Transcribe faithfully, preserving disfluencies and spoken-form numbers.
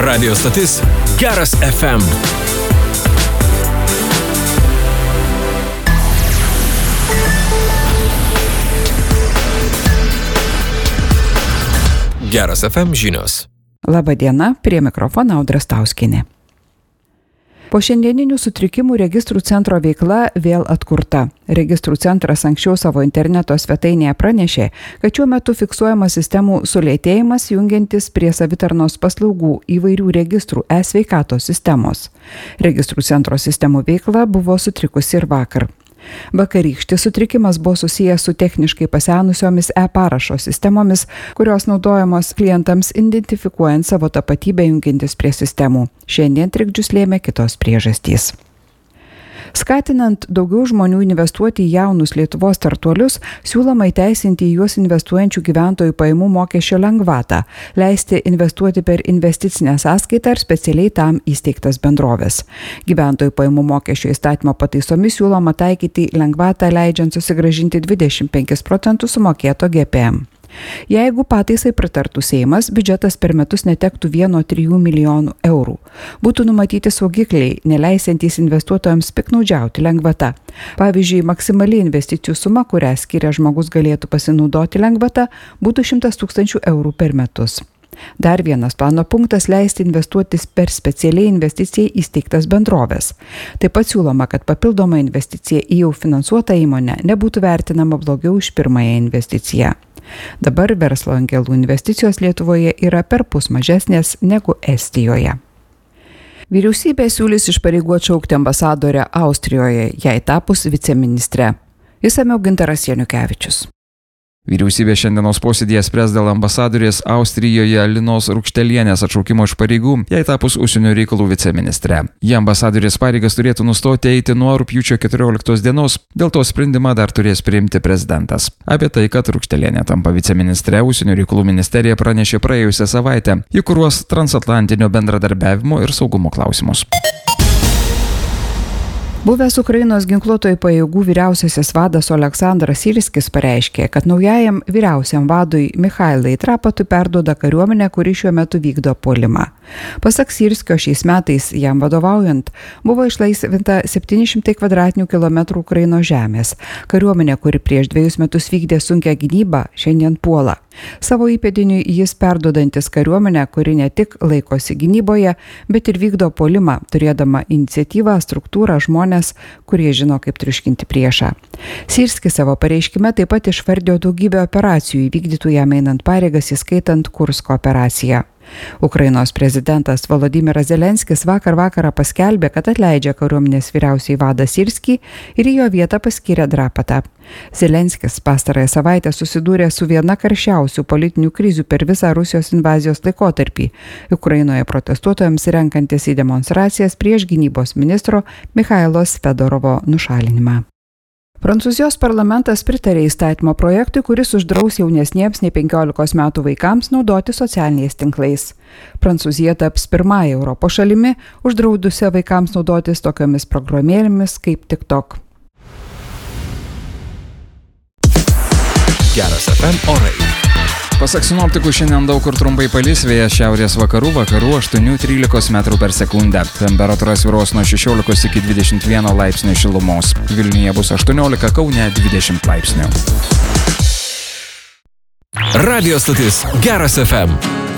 Radio stotis Geras F M. Geras F M žinios. Labą dieną, prie mikrofono Audra Stauskienė. Po šiandieninių sutrikimų registrų centro veikla vėl atkurta. Registrų centras anksčiau savo interneto svetainėje pranešė, kad šiuo metu fiksuojamas sistemų sulėtėjimas jungiantis prie savitarnos paslaugų įvairių registrų e-sveikatos sistemos. Registrų centro sistemų veikla buvo sutrikusi ir vakar. Vakarykštis sutrikimas buvo susijęs su techniškai pasenusiomis e-parašo sistemomis, kurios naudojamos klientams identifikuojant savo tapatybę jungiantis prie sistemų. Šiandien trikdžius lėmė kitos priežastys. Skatinant daugiau žmonių investuoti į jaunus Lietuvos startuolius, siūloma įteisinti į juos investuojančių gyventojų pajamų mokesčio lengvatą, leisti investuoti per investicinę sąskaitą ir specialiai tam įsteigtas bendrovės. Gyventojų pajamų mokesčio įstatymo pataisomis siūloma taikyti lengvatą leidžiant susigrąžinti dvidešimt penkis procentus sumokėto G P M. Jeigu pataisai pritartų Seimas, biudžetas per metus netektų vieno trijų milijonų eurų. Būtų numatyti saugikliai, neleisiantys investuotojams piknaudžiauti lengvata. Pavyzdžiui, maksimali investicijų suma, kurią skiria žmogus galėtų pasinaudoti lengvata, būtų šimtas tūkstančių eurų per metus. Dar vienas plano punktas leisti investuoti per specialiai investicijai įsteigtas bendrovės. Taip pat siūloma, kad papildoma investicija į jau finansuotą įmonę nebūtų vertinama blogiau už pirmąją investiciją. Dabar verslo angelų investicijos Lietuvoje yra perpus mažesnės negu Estijoje. Vyriausybė siūlys iš pareigų atšaukti ambasadorę Austrijoje, jai tapus viceministre. Išsamiau Gintaras Janukevičius. Vyriausybė šiandienos posėdėje spręs dėl ambasadorės Austrijoje Linos Rukštelienės atšaukimo iš pareigų, jai tapus užsienio reikalų viceministre. Ji ambasadorės pareigas turėtų nustoti eiti nuo rugpjūčio keturioliktos dienos, dėl to sprendimą dar turės priimti prezidentas. Apie tai, kad Rukštelienė tampa viceministre, užsienio reikalų ministerija pranešė praėjusią savaitę, ji kuruos transatlantinio bendradarbiavimo ir saugumo klausimus. Buvęs Ukrainos ginkluotojų pajėgų vyriausiasis vadas Oleksandras Syrskis pareiškė, kad naujajam vyriausiam vadui Michailai Trapatui perduoda kariuomenę, kuri šiuo metu vykdo puolimą. Pasak Syrskio, šiais metais jam vadovaujant buvo išlaisvinta septyni šimtai kvadratinių kilometrų Ukrainos žemės. Kariuomenė, kuri prieš dviejus metus vykdė sunkią gynybą, šiandien puola. Savo įpėdiniui jis perduodantis kariuomenę, kuri ne tik laikosi gynyboje, bet ir vykdo puolimą, turėdama iniciatyvą, struktūrą, žmonės, kurie žino, kaip triuškinti priešą. Syrskis savo pareiškime taip pat išvardijo daugybę operacijų įvykdytų jam einant pareigas, įskaitant Kursko operaciją. Ukrainos prezidentas Volodymyras Zelenskis vakar vakarą paskelbė, kad atleidžia kariuomenės vyriausiai vadą Syrskį ir į jo vietą paskyrė Drapatą. Zelenskis pastarąją savaitę susidūrė su viena karščiausių politinių krizių per visą Rusijos invazijos laikotarpį, Ukrainoje protestuotojams renkantis į demonstracijas prieš gynybos ministro Michailos Fedorovo nušalinimą. Prancūzijos parlamentas pritarė įstatymo projektui, kuris uždraus jaunesniems nei penkiolikos metų vaikams naudoti socialiniais tinklais. Prancūzija taps pirmąja Europos šalimi, uždraudusia vaikams naudotis tokiomis programėlėmis kaip TikTok. Geras F M orai. Pasak sinoptikų, šiandien daug kur trumpai palis, vėjas šiaurės vakarų, vakarų aštuoni trylika metrų per sekundę. Temperatūra svyruos nuo šešiolikos iki dvidešimt vieno laipsnių šilumos. Vilniuje bus aštuoniolika, Kaune dvidešimt laipsnių. Radio stotis Geras F M.